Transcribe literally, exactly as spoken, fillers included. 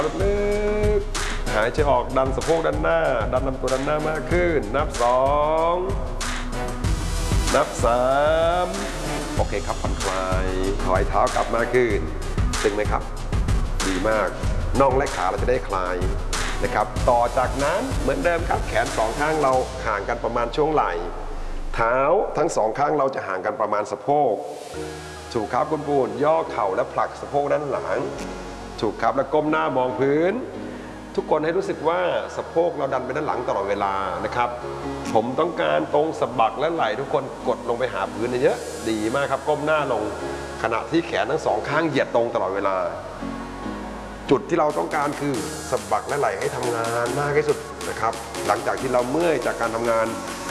ลึกหายใจออกดันสะโพกด้านหน้าดันลำตัวด้านหน้ามากขึ้นนับสองนับสามโอเคครับผ่อนคลายถอยเท้ากลับมาขึ้นตึงไหมครับดีมากน่องและขาเราจะได้คลายนะครับต่อจากนั้นเหมือนเดิมครับแขนสองข้างเราห่างกันประมาณช่วงไหล่เท้าทั้งสองข้างเราจะห่างกันประมาณสะโพกถูกครับคุณปูนย่อเข่าและผลักสะโพกด้านหลังถูกครับแล้วก้มหน้ามองพื้นทุกคนให้รู้สึกว่าสะโพกเราดันไปด้านหลังตลอดเวลานะครับผมต้องการตรงสะบักและไหล่ทุกคนกดลงไปหาพื้นเยอะดีมากครับก้มหน้าลงขณะที่แขนทั้งสองข้างเหยียดตรงตลอดเวลาจุดที่เราต้องการคือสะบักและไหล่ให้ทำงานมากที่สุดนะครับหลังจากที่เราเมื่อยจากการทำงาน